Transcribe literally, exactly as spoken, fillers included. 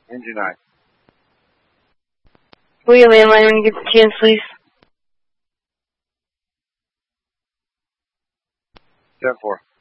Engine nine. Will you landline when you get the chance, please? ten four.